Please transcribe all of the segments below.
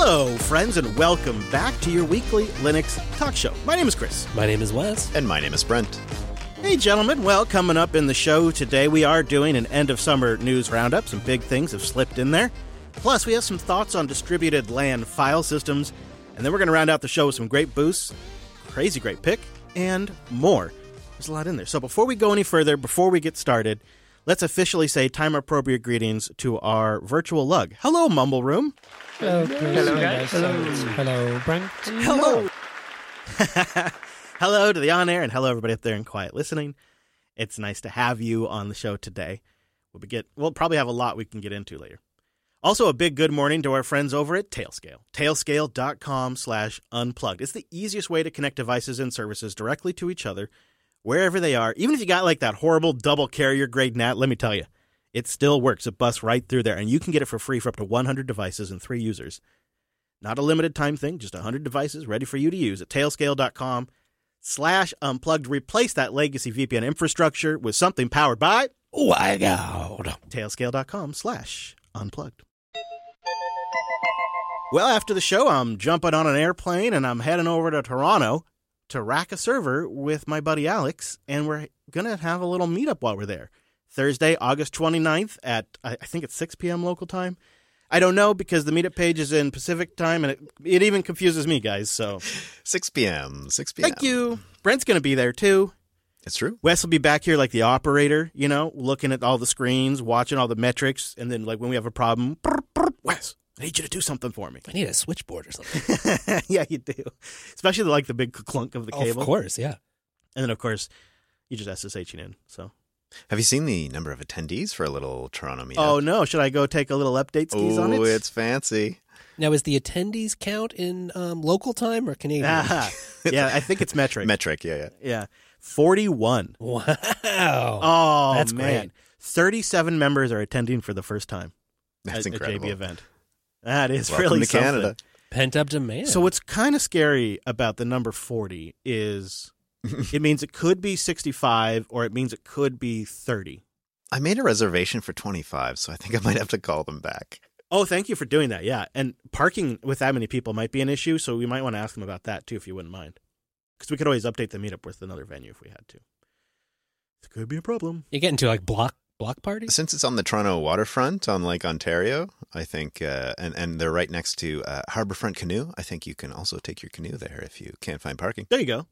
Hello, friends, and welcome back to your weekly Linux talk show. My name is Chris. My name is Wes. And my name is Brent. Hey, gentlemen. Well, coming up in the show today, we are doing an end-of-summer news roundup. Some big things have slipped in there. Plus, we have some thoughts on distributed LAN file systems. And then we're going to round out the show with some great boosts, crazy great pick, and more. There's a lot in there. So before we go any further, before we get started, let's officially say time-appropriate greetings to our virtual lug. Hello, Mumble Room. Hello, Chris. Hello, guys. Hello, Brent. Hello. Hello to the on-air, and hello, everybody up there in quiet listening. It's nice to have you on the show today. We'll probably have a lot we can get into later. Also, a big good morning to our friends over at Tailscale. Tailscale.com/unplugged. It's the easiest way to connect devices and services directly to each other, wherever they are. Even if you got like that horrible double carrier grade NAT, let me tell you, it still works. It busts right through there, and you can get it for free for up to 100 devices and 3 users. Not a limited time thing, just 100 devices ready for you to use at Tailscale.com/unplugged. Replace that legacy VPN infrastructure with something powered by WireGuard. Tailscale.com/unplugged. Well, after the show, I'm jumping on an airplane and I'm heading over to Toronto to rack a server with my buddy Alex, and we're going to have a little meetup while we're there. Thursday, August 29th at, I think it's 6 p.m. local time. I don't know because the meetup page is in Pacific time, and it even confuses me, guys. So 6 p.m. Thank you. Brent's going to be there, too. It's true. Wes will be back here like the operator, you know, looking at all the screens, watching all the metrics, and then like when we have a problem, Wes, I need you to do something for me. I need a switchboard or something. Yeah, you do. Especially like the big clunk of the cable. Of course, yeah. And then, of course, you just SSHing in, so... Have you seen the number of attendees for a little Toronto meetup? Oh, no. Should I go take a little update skis on it? Oh, it's fancy. Now, is the attendees count in local time or Canadian? Yeah, I think it's metric. Metric, yeah. Yeah. 41. Wow. Oh, That's man. great. 37 members are attending for the first time That's at incredible. a JB event. That is Welcome really to something. Canada. Pent-up demand. So what's kind of scary about the number 40 is it means it could be 65 or it means it could be 30. I made a reservation for 25, so I think I might have to call them back. Oh, thank you for doing that. Yeah. And parking with that many people might be an issue, so we might want to ask them about that too if you wouldn't mind. Because we could always update the meetup with another venue if we had to. It could be a problem. You get into like block parties? Since it's on the Toronto waterfront on Lake Ontario, I think, and they're right next to Harbourfront Canoe, I think you can also take your canoe there if you can't find parking. There you go.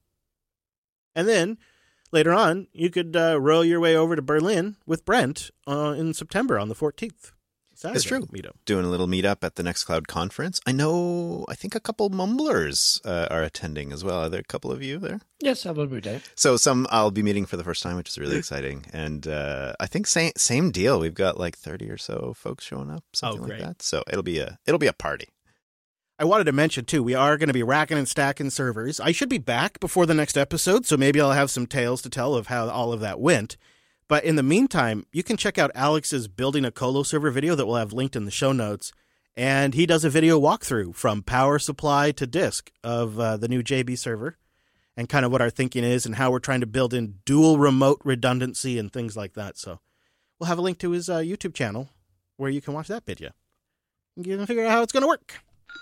And then later on, you could row your way over to Berlin with Brent in September on the 14th. Saturday It's true. Meetup. Doing a little meetup at the Nextcloud conference. I think a couple Mumblers are attending as well. Are there a couple of you there? Yes, I will be there. So some I'll be meeting for the first time, which is really exciting. And I think same deal. We've got like 30 or so folks showing up, something like great. that. So it'll be a party. I wanted to mention, too, we are going to be racking and stacking servers. I should be back before the next episode, so maybe I'll have some tales to tell of how all of that went. But in the meantime, you can check out Alex's Building a Colo server video that we'll have linked in the show notes. And he does a video walkthrough from power supply to disk of the new JB server and kind of what our thinking is and how we're trying to build in dual remote redundancy and things like that. So we'll have a link to his YouTube channel where you can watch that video. You can figure out how it's going to work.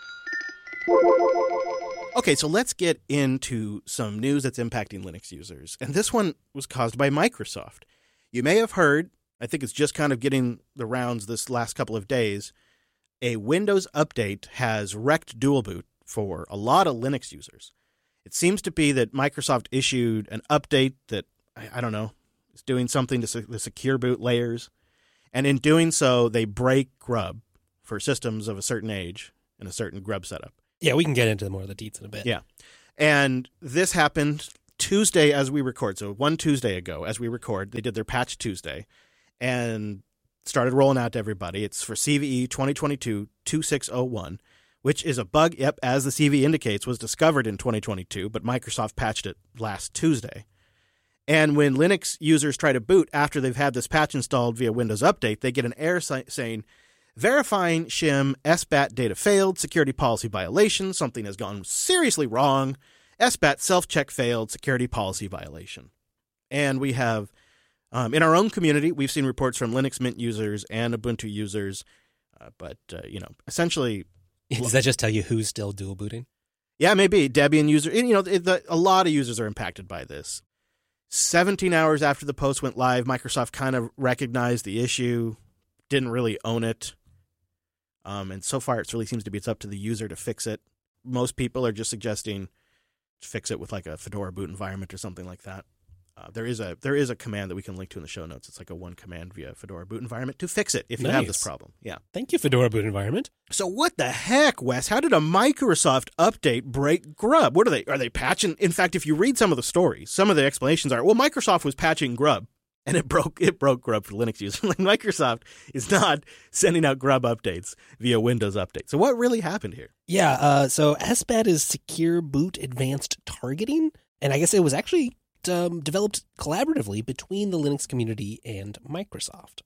Okay, so let's get into some news that's impacting Linux users. And this one was caused by Microsoft. You may have heard, I think it's just kind of getting the rounds this last couple of days, a Windows update has wrecked dual boot for a lot of Linux users. It seems to be that Microsoft issued an update that, I don't know, is doing something to the secure boot layers. And in doing so, they break grub for systems of a certain age and a certain grub setup. Yeah, we can get into more of the deets in a bit. Yeah. And this happened Tuesday as we record. So one Tuesday ago as we record, they did their patch Tuesday and started rolling out to everybody. It's for CVE 2022-2601, which is a bug, as the CV indicates, was discovered in 2022, but Microsoft patched it last Tuesday. And when Linux users try to boot after they've had this patch installed via Windows Update, they get an error saying, verifying shim SBAT data failed, security policy violation, something has gone seriously wrong, SBAT self-check failed, security policy violation. And we have, in our own community, we've seen reports from Linux Mint users and Ubuntu users, but essentially Does that just tell you who's still dual booting? Yeah, maybe Debian user. A lot of users are impacted by this. 17 hours after the post went live, Microsoft kind of recognized the issue, didn't really own it. And so far, it really seems to be it's up to the user to fix it. Most people are just suggesting fix it with like a Fedora boot environment or something like that. There is a command that we can link to in the show notes. It's like a one command via Fedora boot environment to fix it if you have this problem. Yeah. Thank you, Fedora boot environment. So what the heck, Wes? How did a Microsoft update break Grub? What are they patching? In fact, if you read some of the stories, some of the explanations are, well, Microsoft was patching Grub and it broke Grub for Linux users. Like Microsoft is not sending out Grub updates via Windows Update. So what really happened here? Yeah, so SBAT is Secure Boot Advanced Targeting, and I guess it was actually developed collaboratively between the Linux community and Microsoft.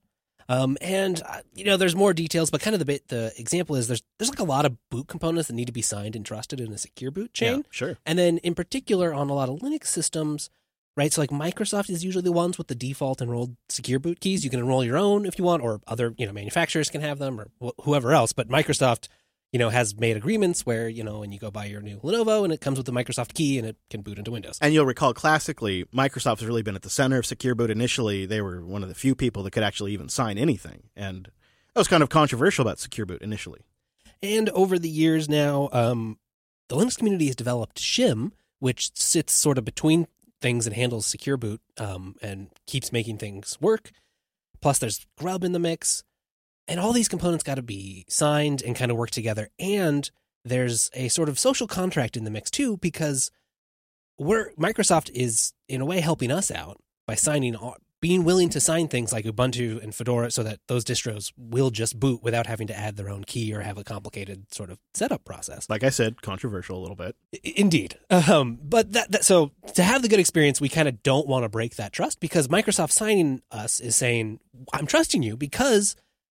There's more details, but kind of the example is there's like a lot of boot components that need to be signed and trusted in a secure boot chain. Yeah, sure. And then in particular on a lot of Linux systems, right? So like Microsoft is usually the ones with the default enrolled secure boot keys. You can enroll your own if you want, or other, manufacturers can have them, or whoever else. But Microsoft, has made agreements where, when you go buy your new Lenovo and it comes with the Microsoft key and it can boot into Windows. And you'll recall classically, Microsoft has really been at the center of Secure Boot initially. They were one of the few people that could actually even sign anything. And that was kind of controversial about Secure Boot initially. And over the years now, the Linux community has developed Shim, which sits sort of between things and handles Secure Boot and keeps making things work. Plus there's Grub in the mix. And all these components got to be signed and kind of work together. And there's a sort of social contract in the mix too, because Microsoft is in a way helping us out by being willing to sign things like Ubuntu and Fedora so that those distros will just boot without having to add their own key or have a complicated sort of setup process. Like I said, controversial a little bit. Indeed. But so to have the good experience, we kind of don't want to break that trust, because Microsoft signing us is saying, I'm trusting you because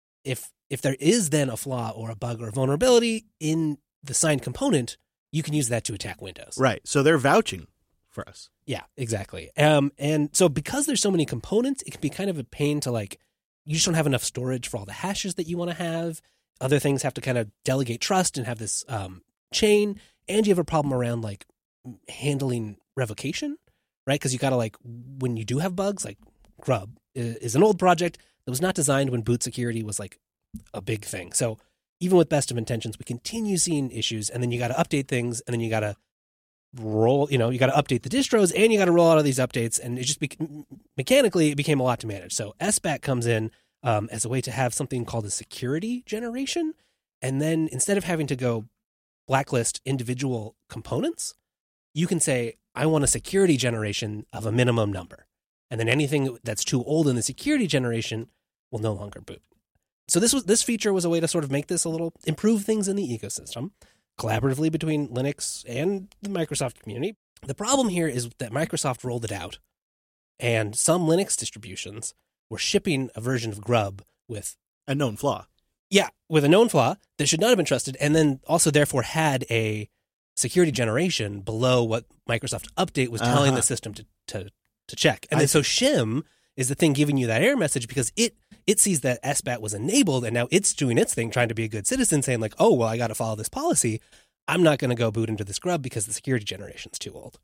if there is then a flaw or a bug or a vulnerability in the signed component, you can use that to attack Windows. Right. So they're vouching for us. Yeah, exactly. And so because there's so many components, it can be kind of a pain to you just don't have enough storage for all the hashes that you want to have. Other things have to kind of delegate trust and have this chain. And you have a problem around handling revocation, right? Because you got to when you do have bugs, like Grub is an old project that was not designed when boot security was a big thing. So even with best of intentions, we continue seeing issues, and then you got to update things, and then you got to roll, you got to update the distros, and you got to roll out all these updates, and it just mechanically it became a lot to manage. So SBAT comes in as a way to have something called a security generation, and then instead of having to go blacklist individual components, you can say, I want a security generation of a minimum number. And then anything that's too old in the security generation will no longer boot. So this feature was a way to sort of make this improve things in the ecosystem, collaboratively between Linux and the Microsoft community. The problem here is that Microsoft rolled it out, and some Linux distributions were shipping a version of Grub with a known flaw. Yeah, with a known flaw that should not have been trusted, and then also therefore had a security generation below what Microsoft Update was telling the system to check. And then so Shim is the thing giving you that error message because it sees that SBAT was enabled, and now it's doing its thing, trying to be a good citizen, saying oh, well, I got to follow this policy. I'm not going to go boot into this Grub because the security generation's too old.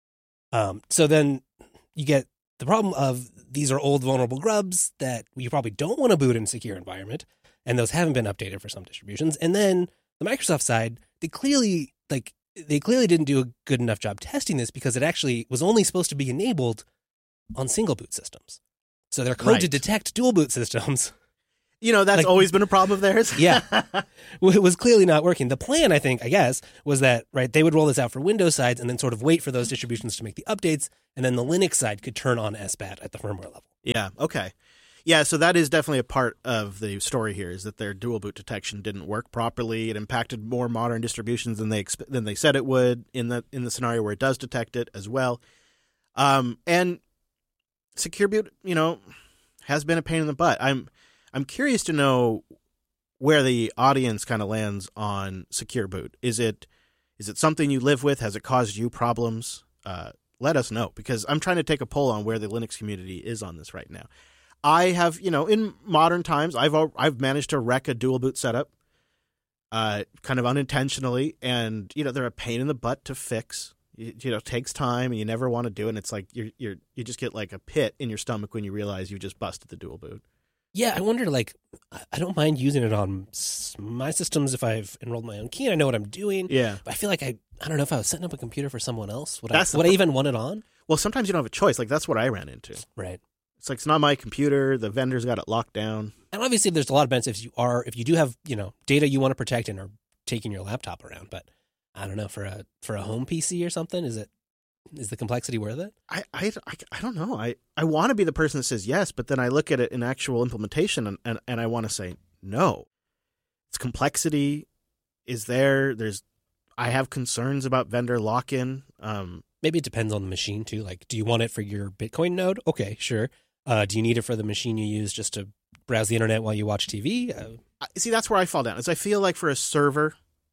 So then you get the problem of these are old vulnerable Grubs that you probably don't want to boot in a secure environment, and those haven't been updated for some distributions. And then the Microsoft side, they clearly didn't do a good enough job testing this because it actually was only supposed to be enabled on single boot systems. So their code to detect dual boot systems. That's always been a problem of theirs. Yeah. It was clearly not working. The plan, I guess, was that, they would roll this out for Windows sides and then sort of wait for those distributions to make the updates, and then the Linux side could turn on SBAT at the firmware level. Yeah, okay. Yeah, so that is definitely a part of the story here, is that their dual boot detection didn't work properly. It impacted more modern distributions than they said it would in the scenario where it does detect it as well. And Secure Boot, has been a pain in the butt. I'm curious to know where the audience kind of lands on Secure Boot. Is it something you live with? Has it caused you problems? Let us know, because I'm trying to take a poll on where the Linux community is on this right now. I have, in modern times, I've managed to wreck a dual boot setup. kind of unintentionally, and they're a pain in the butt to fix. It takes time, and you never want to do it. And it's like you just get like a pit in your stomach when you realize you just busted the dual boot. Yeah, I wonder, like, I don't mind using it on my systems if I've enrolled my own key and I know what I'm doing. Yeah. But I feel like I don't know if I was setting up a computer for someone else. Would I even want it on? Well, sometimes you don't have a choice. Like, that's what I ran into. Right. It's like, it's not my computer. The vendor's got it locked down. And obviously there's a lot of benefits if you do have, data you want to protect and are taking your laptop around. But I don't know, for a home PC or something, is the complexity worth it? I don't know. I want to be the person that says yes, but then I look at it in actual implementation and I want to say no. Its complexity is there. I have concerns about vendor lock-in. Maybe it depends on the machine too. Like, do you want it for your Bitcoin node? Okay, sure. Do you need it for the machine you use just to browse the internet while you watch TV? See, that's where I fall down. Is I feel like for a server,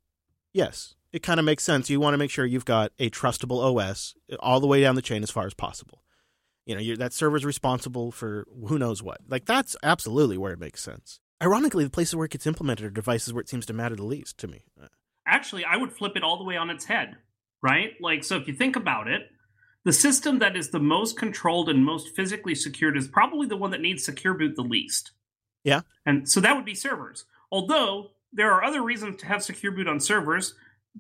yes, it kind of makes sense. You want to make sure you've got a trustable OS all the way down the chain as far as possible. That server's responsible for who knows what. Like, that's absolutely where it makes sense. Ironically, the places where it gets implemented are devices where it seems to matter the least to me. Actually, I would flip it all the way on its head, right? Like, so if you think about it, the system that is the most controlled and most physically secured is probably the one that needs secure boot the least. Yeah. And so that would be servers. Although there are other reasons to have secure boot on servers,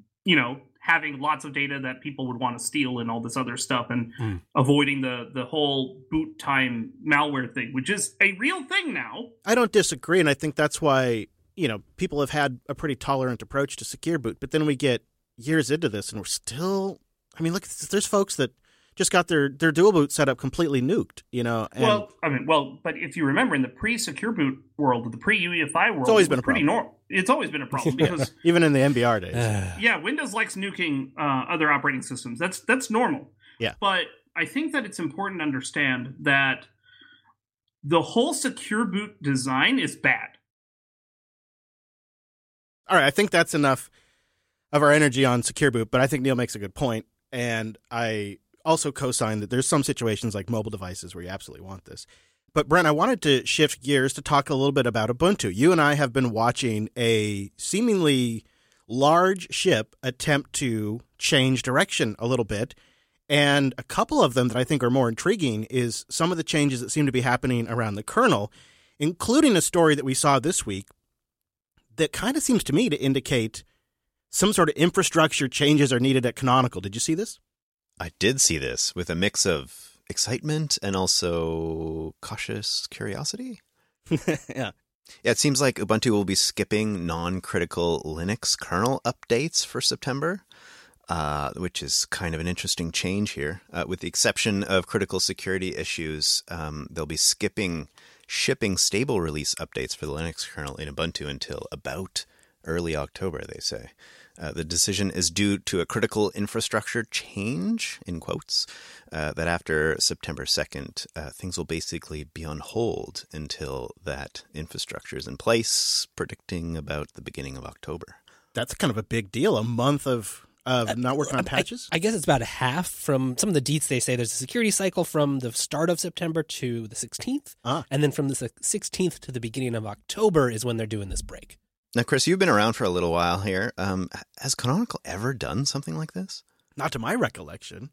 having lots of data that people would want to steal and all this other stuff, and avoiding the whole boot time malware thing, which is a real thing now. I don't disagree, and I think that's why, people have had a pretty tolerant approach to secure boot, but then we get years into this and we're still, look, there's folks that just got their dual boot setup completely nuked, And but if you remember, in the pre-secure boot world, the pre-UEFI world, it's always been a problem. Normal. It's always been a problem because even in the MBR days. Yeah, Windows likes nuking other operating systems. That's normal. Yeah. But I think that it's important to understand that the whole secure boot design is bad. All right, I think that's enough of our energy on secure boot, but I think Neil makes a good point, and I also co-sign that there's some situations like mobile devices where you absolutely want this. But Brent, I wanted to shift gears to talk a little bit about Ubuntu. You and I have been watching a seemingly large ship attempt to change direction a little bit. And a couple of them that I think are more intriguing is some of the changes that seem to be happening around the kernel, including a story that we saw this week that kind of seems to me to indicate some sort of infrastructure changes are needed at Canonical. Did you see this? I did see this with a mix of excitement and also cautious curiosity. Yeah, it seems like Ubuntu will be skipping non-critical Linux kernel updates for September, which is kind of an interesting change here. With the exception of critical security issues, they'll be shipping stable release updates for the Linux kernel in Ubuntu until about early October, they say. The decision is due to a critical infrastructure change, in quotes, that after September 2nd, things will basically be on hold until that infrastructure is in place, predicting about the beginning of October. That's kind of a big deal, a month of not working on patches? I guess it's about a half from some of the deets. They say there's a security cycle from the start of September to the 16th, and then from the 16th to the beginning of October is when they're doing this break. Now, Chris, you've been around for a little while here. Has Canonical ever done something like this? Not to my recollection.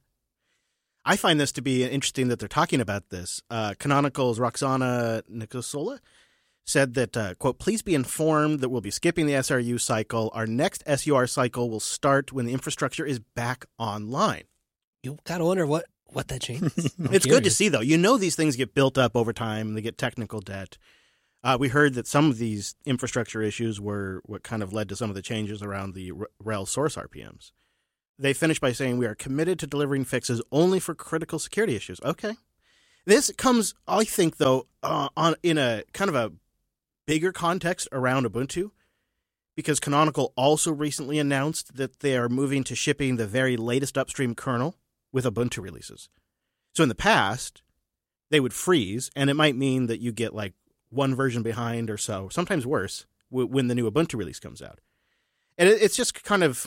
I find this to be interesting that they're talking about this. Canonical's Roxana Nicosola said that, quote, please be informed that we'll be skipping the SRU cycle. Our next SUR cycle will start when the infrastructure is back online. You got to wonder what that changes. It's good to see, though. These things get built up over time. They get technical debt. We heard that some of these infrastructure issues were what kind of led to some of the changes around the RHEL source RPMs. They finished by saying, we are committed to delivering fixes only for critical security issues. Okay. This comes, I think, though, in a kind of a bigger context around Ubuntu, because Canonical also recently announced that they are moving to shipping the very latest upstream kernel with Ubuntu releases. So in the past, they would freeze, and it might mean that you get like one version behind or so, sometimes worse, when the new Ubuntu release comes out. And it's just kind of,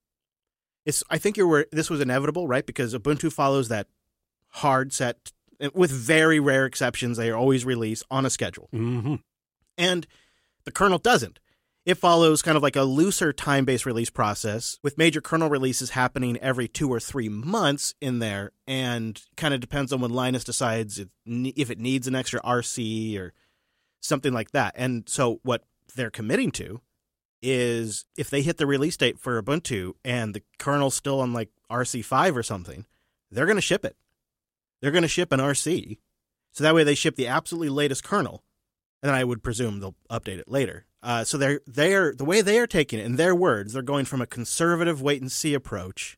I think this was inevitable, right? Because Ubuntu follows that hard set, with very rare exceptions, they always release on a schedule. Mm-hmm. And the kernel doesn't. It follows kind of like a looser time-based release process with major kernel releases happening every 2 or 3 months in there, and kind of depends on when Linus decides if it needs an extra RC or something like that. And so what they're committing to is if they hit the release date for Ubuntu and the kernel's still on like RC5 or something, they're going to ship it. They're going to ship an RC. So that way they ship the absolutely latest kernel, and then I would presume they'll update it later. So they're the way they are taking it, in their words, they're going from a conservative wait-and-see approach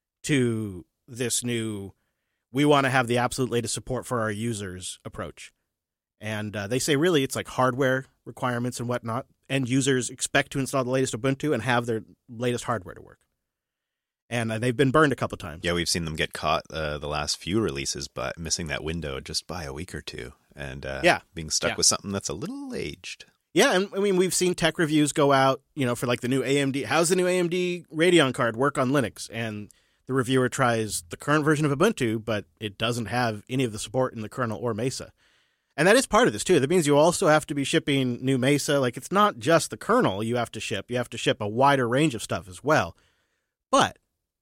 to this new, we want to have the absolute latest support for our users approach. And they say really it's like hardware requirements and whatnot. End users expect to install the latest Ubuntu and have their latest hardware to work. And they've been burned a couple times. Yeah, we've seen them get caught the last few releases, but missing that window just by a week or two, and being stuck with something that's a little aged. Yeah, and I mean, we've seen tech reviews go out, for like the new AMD. How's the new AMD Radeon card work on Linux? And the reviewer tries the current version of Ubuntu, but it doesn't have any of the support in the kernel or Mesa. And that is part of this, too. That means you also have to be shipping new Mesa. Like, it's not just the kernel you have to ship. You have to ship a wider range of stuff as well. But,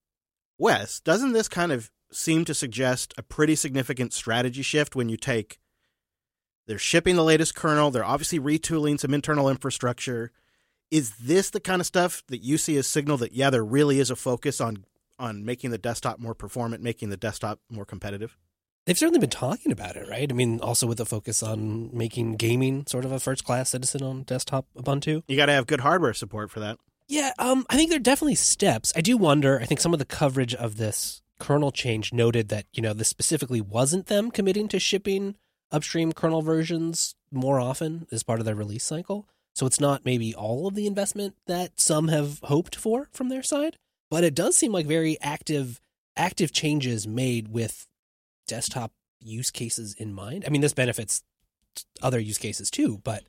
Wes, doesn't this kind of seem to suggest a pretty significant strategy shift when you take, they're shipping the latest kernel, they're obviously retooling some internal infrastructure. Is this the kind of stuff that you see as signal that, yeah, there really is a focus on making the desktop more performant, making the desktop more competitive? They've certainly been talking about it, right? I mean, also with a focus on making gaming sort of a first-class citizen on desktop Ubuntu. You got to have good hardware support for that. Yeah, I think there are definitely steps. I do wonder, I think some of the coverage of this kernel change noted that, this specifically wasn't them committing to shipping upstream kernel versions more often as part of their release cycle. So it's not maybe all of the investment that some have hoped for from their side, but it does seem like very active changes made with desktop use cases in mind. I mean, this benefits other use cases too, but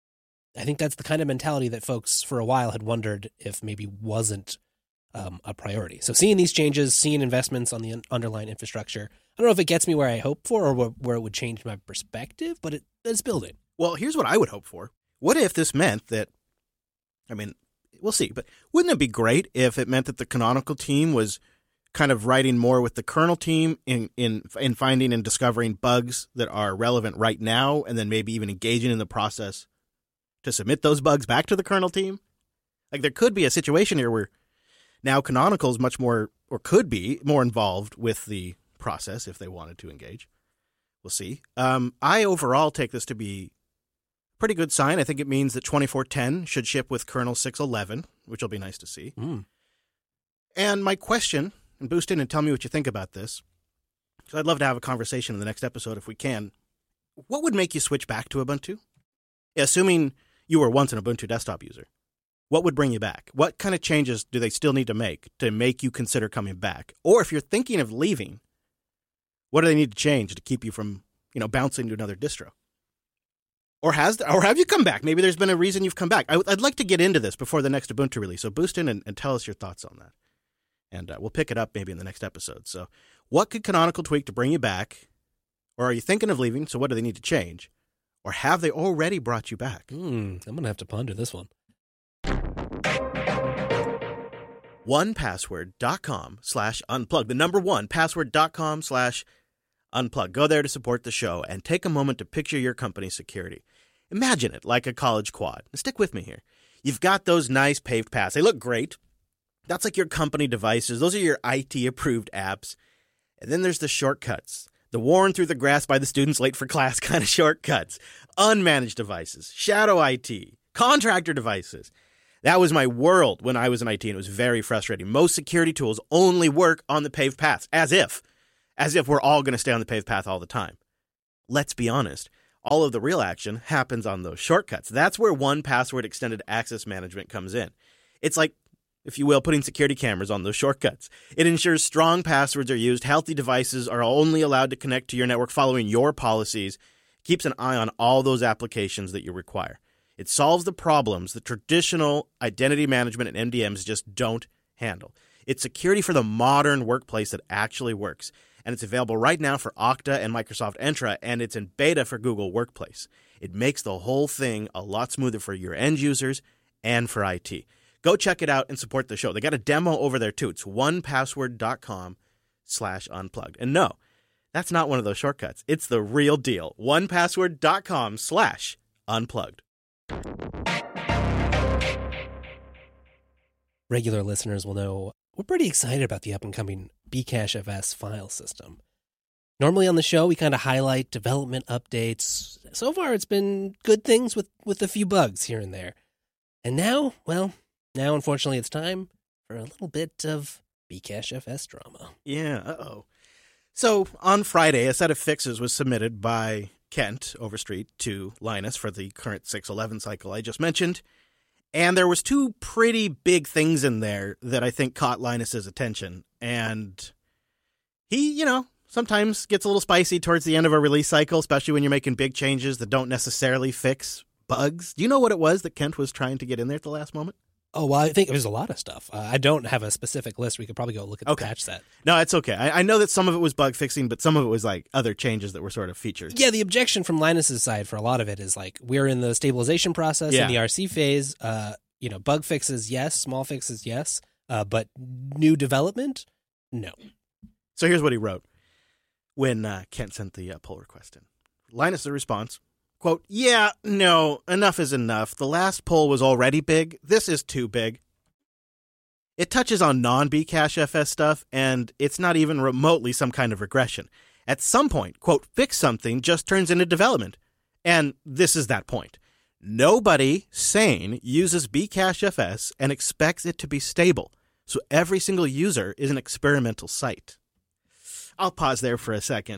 I think that's the kind of mentality that folks for a while had wondered if maybe wasn't a priority. So seeing these changes, seeing investments on the underlying infrastructure, I don't know if it gets me where I hope for or where it would change my perspective, but it's building. Well, here's what I would hope for. What if this meant that, I mean, we'll see, but wouldn't it be great if it meant that the Canonical team was kind of writing more with the kernel team in finding and discovering bugs that are relevant right now, and then maybe even engaging in the process to submit those bugs back to the kernel team? Like, there could be a situation here where now Canonical is much more, or could be more involved with the process if they wanted to engage. We'll see. I overall take this to be a pretty good sign. I think it means that 24.10 should ship with kernel 6.11, which will be nice to see. And my question, and boost in and tell me what you think about this, because I'd love to have a conversation in the next episode if we can. What would make you switch back to Ubuntu? Assuming you were once an Ubuntu desktop user, what would bring you back? What kind of changes do they still need to make you consider coming back? Or if you're thinking of leaving, what do they need to change to keep you from, bouncing to another distro? Or have you come back? Maybe there's been a reason you've come back. I'd like to get into this before the next Ubuntu release. So boost in and tell us your thoughts on that. And we'll pick it up maybe in the next episode. So what could Canonical tweak to bring you back? Or are you thinking of leaving? So what do they need to change? Or have they already brought you back? I'm going to have to ponder this one. 1password.com/unplug. The number 1, password.com/unplug. Go there to support the show and take a moment to picture your company's security. Imagine it like a college quad. Now stick with me here. You've got those nice paved paths. They look great. That's like your company devices. Those are your IT-approved apps. And then there's the shortcuts. The worn through the grass by the students late for class kind of shortcuts. Unmanaged devices. Shadow IT. Contractor devices. That was my world when I was in IT, and it was very frustrating. Most security tools only work on the paved paths, as if we're all going to stay on the paved path all the time. Let's be honest. All of the real action happens on those shortcuts. That's where 1Password Extended Access Management comes in. It's like, if you will, putting security cameras on those shortcuts. It ensures strong passwords are used, healthy devices are only allowed to connect to your network following your policies, keeps an eye on all those applications that you require. It solves the problems that traditional identity management and MDMs just don't handle. It's security for the modern workplace that actually works. And it's available right now for Okta and Microsoft Entra, and it's in beta for Google Workplace. It makes the whole thing a lot smoother for your end users and for IT. Go check it out and support the show. They got a demo over there, too. It's onepassword.com/unplugged. And no, that's not one of those shortcuts. It's the real deal. onepassword.com/unplugged. Regular listeners will know we're pretty excited about the up-and-coming Bcachefs file system. Normally on the show, we kind of highlight development updates. So far, it's been good things with a few bugs here and there. And now, now, unfortunately, it's time for a little bit of Bcachefs drama. Yeah, uh-oh. So, on Friday, a set of fixes was submitted by Kent Overstreet to Linus for the current 6.11 cycle I just mentioned. And there was two pretty big things in there that I think caught Linus's attention. And he, sometimes gets a little spicy towards the end of a release cycle, especially when you're making big changes that don't necessarily fix bugs. Do you know what it was that Kent was trying to get in there at the last moment? Oh, well, I think it was a lot of stuff. I don't have a specific list. We could probably go look at the patch set. No, it's okay. I know that some of it was bug fixing, but some of it was like other changes that were sort of featured. Yeah, the objection from Linus's side for a lot of it is like we're in the stabilization process in the RC phase. Bug fixes, yes. Small fixes, yes. But new development, no. So here's what he wrote when Kent sent the pull request in. Linus' response. Quote, yeah, no, enough is enough. The last poll was already big. This is too big. It touches on non-Bcachefs stuff, and it's not even remotely some kind of regression. At some point, quote, fix something just turns into development. And this is that point. Nobody sane uses Bcachefs and expects it to be stable. So every single user is an experimental site. I'll pause there for a second.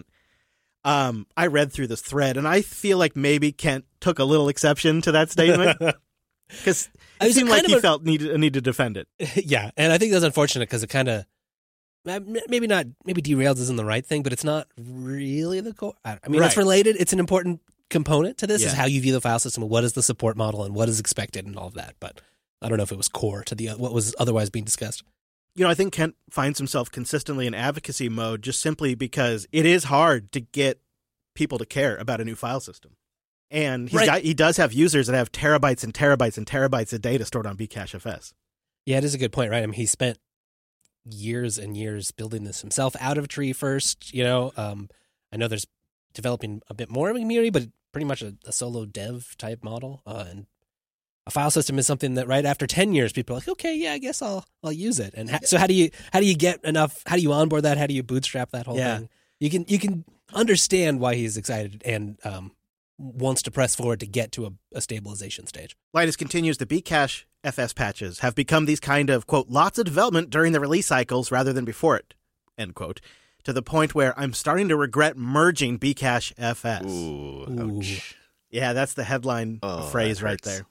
I read through this thread, and I feel like maybe Kent took a little exception to that statement because it seemed like he felt need to defend it. Yeah, and I think that's unfortunate because it kind of maybe derailed isn't the right thing, but it's not really the core. I mean, It's related. It's an important component to this is how you view the file system and what is the support model and what is expected and all of that. But I don't know if it was core to the what was otherwise being discussed. I think Kent finds himself consistently in advocacy mode just simply because it is hard to get people to care about a new file system. And he does have users that have terabytes and terabytes and terabytes of data stored on Bcachefs. Yeah, it is a good point, right? I mean, he spent years and years building this himself out of Tree first. I know there's developing a bit more of a community, but pretty much a solo dev type model. And a file system is something that right after 10 years, people are like, okay, yeah, I guess I'll use it. And so how do you get enough? How do you onboard that? How do you bootstrap that whole thing? You can understand why he's excited and wants to press forward to get to a stabilization stage. Linus continues, the Bcachefs patches have become these kind of, quote, lots of development during the release cycles rather than before it, end quote, to the point where I'm starting to regret merging Bcachefs. Ooh, ouch. Yeah, that's the headline phrase right there.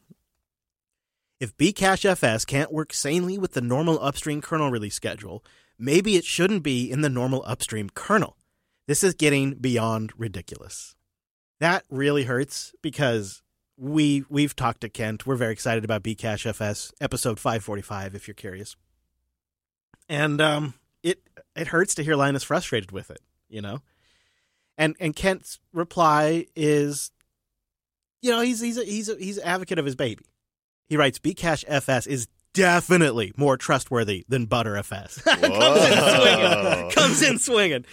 If Bcachefs can't work sanely with the normal upstream kernel release schedule, maybe it shouldn't be in the normal upstream kernel. This is getting beyond ridiculous. That really hurts because we've talked to Kent. We're very excited about Bcachefs, episode 545, if you're curious. And it hurts to hear Linus frustrated with it, And Kent's reply is, he's an advocate of his baby. He writes, Bcachefs is definitely more trustworthy than Btrfs. Comes in swinging.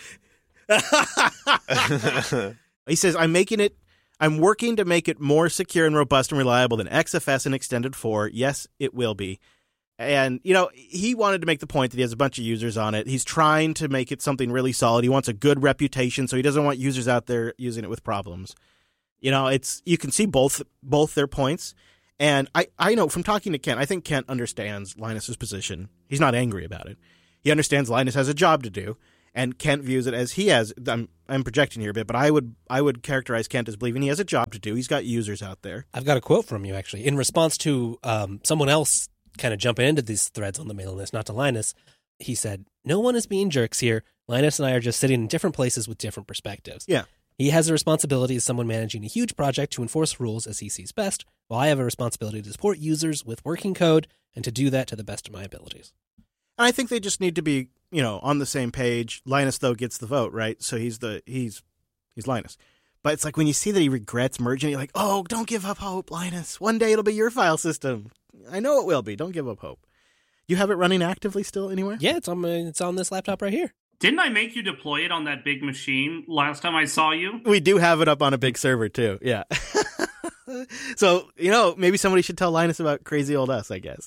He says, I'm working to make it more secure and robust and reliable than XFS and Extended 4. Yes, it will be. And, he wanted to make the point that he has a bunch of users on it. He's trying to make it something really solid. He wants a good reputation, so he doesn't want users out there using it with problems. You can see both their points. And I know from talking to Kent, I think Kent understands Linus's position. He's not angry about it. He understands Linus has a job to do, and Kent views it as he has. I'm projecting here a bit, but I would characterize Kent as believing he has a job to do. He's got users out there. I've got a quote from you, actually, in response to someone else kind of jumping into these threads on the mailing list, not to Linus. He said, no one is being jerks here. Linus and I are just sitting in different places with different perspectives. Yeah. He has a responsibility as someone managing a huge project to enforce rules as he sees best, while I have a responsibility to support users with working code and to do that to the best of my abilities. And I think they just need to be, on the same page. Linus, though, gets the vote, right? So he's Linus. But it's like when you see that he regrets merging, you're like, oh, don't give up hope, Linus. One day it'll be your file system. I know it will be. Don't give up hope. You have it running actively still anywhere? Yeah, it's on this laptop right here. Didn't I make you deploy it on that big machine last time I saw you? We do have it up on a big server, too. Yeah. So, maybe somebody should tell Linus about crazy old us, I guess.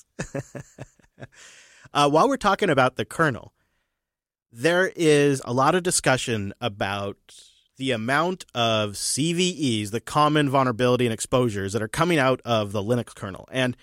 While we're talking about the kernel, there is a lot of discussion about the amount of CVEs, the common vulnerability and exposures that are coming out of the Linux kernel. And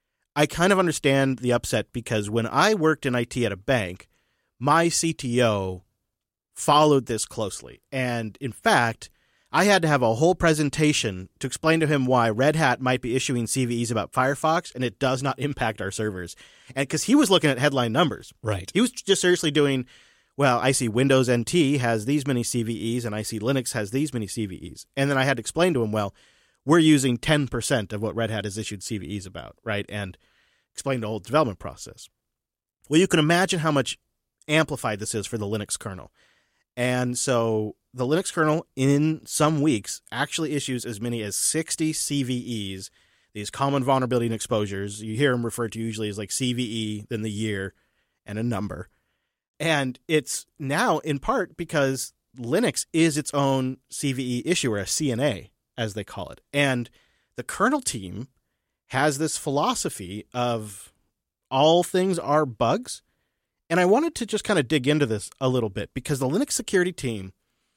I kind of understand the upset because when I worked in IT at a bank, my CTO followed this closely. And in fact, I had to have a whole presentation to explain to him why Red Hat might be issuing CVEs about Firefox and it does not impact our servers. And because he was looking at headline numbers. Right. He was just seriously doing, well, I see Windows NT has these many CVEs and I see Linux has these many CVEs. And then I had to explain to him, well, we're using 10% of what Red Hat has issued CVEs about, right? And explain the whole development process. Well, you can imagine how much amplified this is for the Linux kernel. And so the Linux kernel in some weeks actually issues as many as 60 CVEs, these common vulnerability and exposures. You hear them referred to usually as like CVE, then the year and a number. And it's now in part because Linux is its own CVE issuer, a CNA, as they call it. And the kernel team has this philosophy of all things are bugs. And I wanted to just kind of dig into this a little bit because the Linux security team,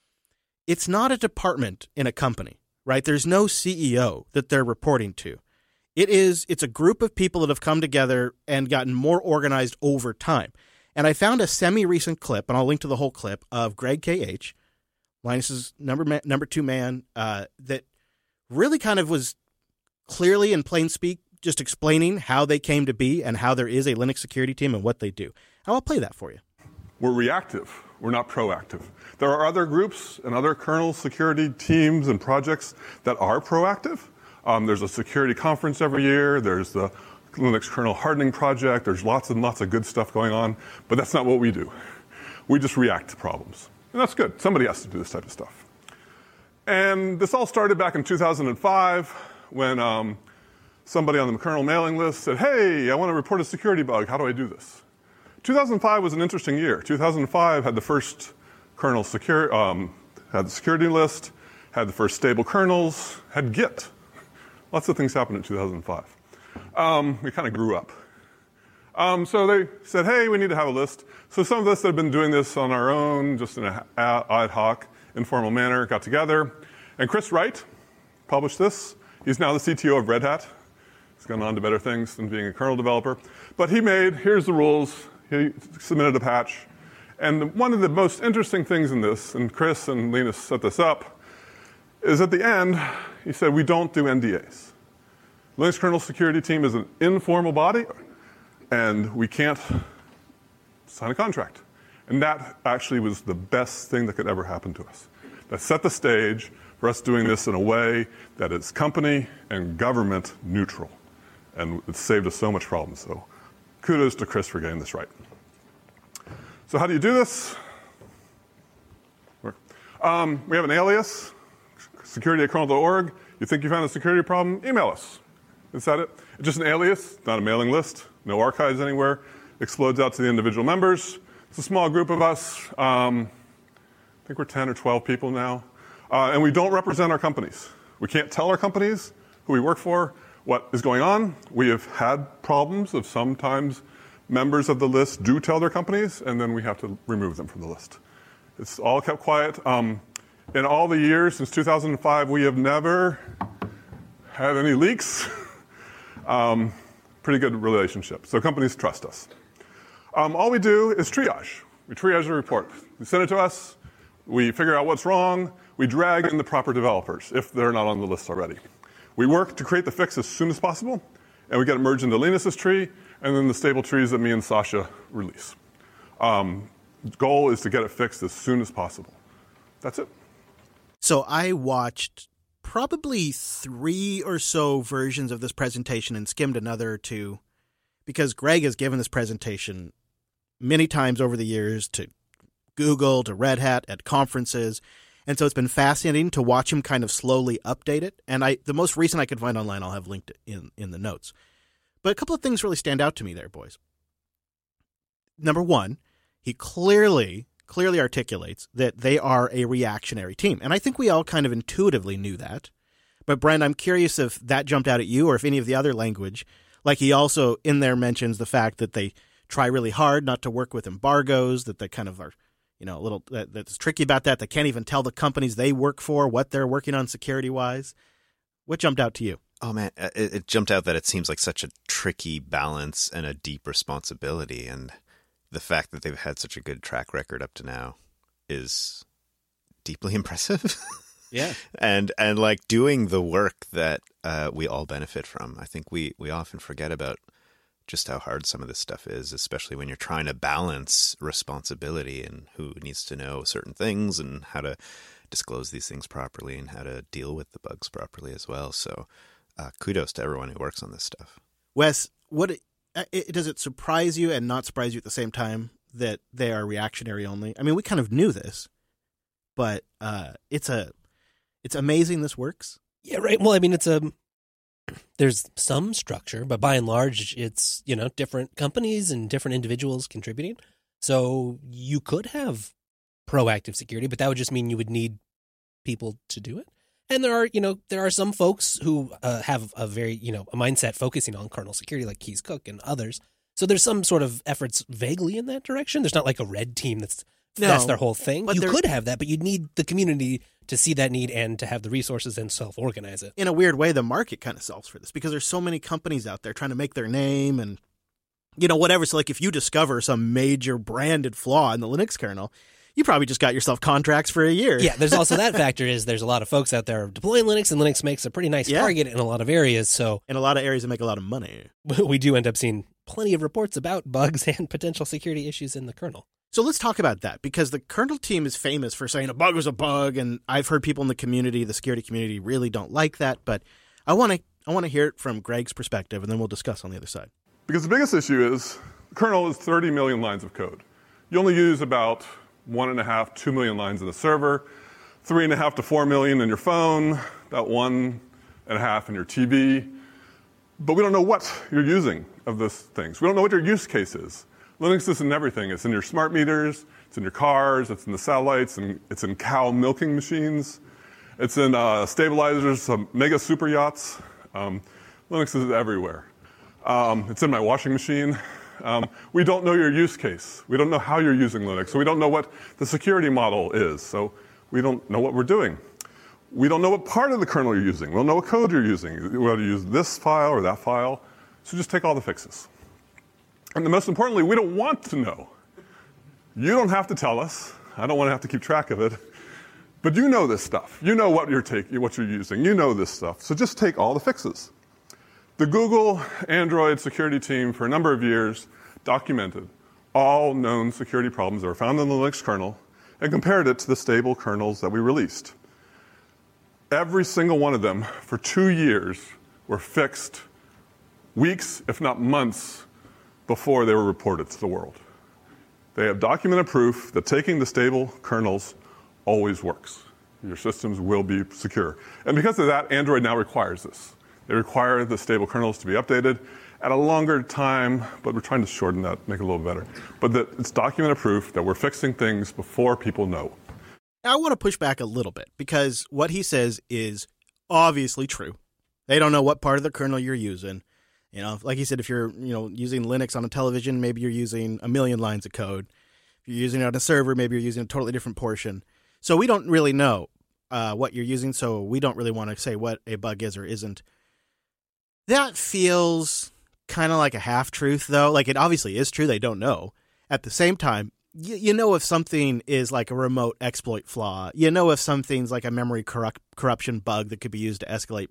it's not a department in a company, right? There's no CEO that they're reporting to. It's a group of people that have come together and gotten more organized over time. And I found a semi-recent clip, and I'll link to the whole clip, of Greg K.H., Linus's number two man, that really kind of was clearly in plain speak just explaining how they came to be and how there is a Linux security team and what they do. I'll play that for you. We're reactive. We're not proactive. There are other groups and other kernel security teams and projects that are proactive. There's a security conference every year. There's the Linux kernel hardening project. There's lots and lots of good stuff going on, but that's not what we do. We just react to problems. And that's good. Somebody has to do this type of stuff. And this all started back in 2005 when somebody on the kernel mailing list said, hey, I want to report a security bug. How do I do this? 2005 was an interesting year. 2005 had the first kernel had the security list, had the first stable kernels, had Git. Lots of things happened in 2005. We kind of grew up. So they said, hey, we need to have a list. So some of us that have been doing this on our own, just in an ad hoc, informal manner, got together. And Chris Wright published this. He's now the CTO of Red Hat. He's gone on to better things than being a kernel developer. But here's the rules. He submitted a patch. And one of the most interesting things in this, and Chris and Linus set this up, is at the end, he said, we don't do NDAs. Linux kernel security team is an informal body, and we can't sign a contract. And that actually was the best thing that could ever happen to us. That set the stage for us doing this in a way that is company and government neutral. And it saved us so much problems. So kudos to Chris for getting this right. So how do you do this? We have an alias, security@kernel.org. You think you found a security problem? Email us. Is that it? It's just an alias, not a mailing list, no archives anywhere. Explodes out to the individual members. It's a small group of us. I think we're 10 or 12 people now. And we don't represent our companies. We can't tell our companies who we work for what is going on. We have had problems of sometimes members of the list do tell their companies, and then we have to remove them from the list. It's all kept quiet. In all the years since 2005, we have never had any leaks. Pretty good relationship. So companies trust us. All we do is triage. We triage a report. They send it to us. We figure out what's wrong. We drag in the proper developers if they're not on the list already. We work to create the fix as soon as possible, and we get it merged into Linus's tree, and then the stable trees that me and Sasha release. The goal is to get it fixed as soon as possible. That's it. So I watched probably 3 or so versions of this presentation and skimmed another or two because Greg has given this presentation many times over the years to Google, to Red Hat, at conferences. And so it's been fascinating to watch him kind of slowly update it. And the most recent I could find online, I'll have linked in the notes. But a couple of things really stand out to me there, boys. Number one, he clearly articulates that they are a reactionary team. And I think we all kind of intuitively knew that. But Brent, I'm curious if that jumped out at you or if any of the other language, like he also in there mentions the fact that they try really hard not to work with embargoes, that they kind of are, a little, that's tricky about that. They can't even tell the companies they work for what they're working on security-wise. What jumped out to you? Oh, man, it jumped out that it seems like such a tricky balance and a deep responsibility. And the fact that they've had such a good track record up to now is deeply impressive. Yeah. And like doing the work that we all benefit from. I think we often forget about just how hard some of this stuff is, especially when you're trying to balance responsibility and who needs to know certain things and how to disclose these things properly and how to deal with the bugs properly as well. So kudos to everyone who works on this stuff. Wes, does it surprise you and not surprise you at the same time that they are reactionary only? I mean, we kind of knew this, but it's amazing this works. Yeah, right. Well, I mean, there's some structure, but by and large, it's, different companies and different individuals contributing. So you could have proactive security, but that would just mean you would need people to do it. And there are some folks who have a very, a mindset focusing on kernel security, like Keys Cook and others. So there's some sort of efforts vaguely in that direction. There's not like a red team that's their whole thing. But you could have that, but you'd need the community to see that need and to have the resources and self-organize it. In a weird way, the market kind of solves for this because there's so many companies out there trying to make their name and, whatever. So like if you discover some major branded flaw in the Linux kernel, you probably just got yourself contracts for a year. Yeah, there's also that factor is there's a lot of folks out there deploying Linux, and Linux makes a pretty nice target in a lot of areas. So in a lot of areas that make a lot of money. We do end up seeing plenty of reports about bugs and potential security issues in the kernel. So let's talk about that, because the kernel team is famous for saying a bug was a bug, and I've heard people in the community, the security community, really don't like that. But I want to hear it from Greg's perspective, and then we'll discuss on the other side. Because the biggest issue is the kernel is 30 million lines of code. You only use about 1.5, 2 million lines in the server, 3.5 to 4 million in your phone, about 1.5 in your TV. But we don't know what you're using of those things. We don't know what your use case is. Linux is in everything. It's in your smart meters, it's in your cars, it's in the satellites, and it's in cow milking machines. It's in stabilizers, mega super yachts. Linux is everywhere. It's in my washing machine. We don't know your use case. We don't know how you're using Linux. So we don't know what the security model is. So we don't know what we're doing. We don't know what part of the kernel you're using. We don't know what code you're using. Whether you use this file or that file. So just take all the fixes. And most importantly, we don't want to know. You don't have to tell us. I don't want to have to keep track of it. But you know this stuff. You know what you're using. You know this stuff. So just take all the fixes. The Google Android security team for a number of years documented all known security problems that were found in the Linux kernel and compared it to the stable kernels that we released. Every single one of them for 2 years were fixed weeks, if not months, before they were reported to the world. They have documented proof that taking the stable kernels always works. Your systems will be secure. And because of that, Android now requires this. They require the stable kernels to be updated at a longer time, but we're trying to shorten that, make it a little better. But that it's documented proof that we're fixing things before people know. Now, I want to push back a little bit, because what he says is obviously true. They don't know what part of the kernel you're using. Like he said, if you're, using Linux on a television, maybe you're using a million lines of code. If you're using it on a server, maybe you're using a totally different portion. So we don't really know what you're using, so we don't really want to say what a bug is or isn't. That feels kind of like a half-truth, though. Like, it obviously is true. They don't know. At the same time, you know if something is like a remote exploit flaw. You know if something's like a memory corruption bug that could be used to escalate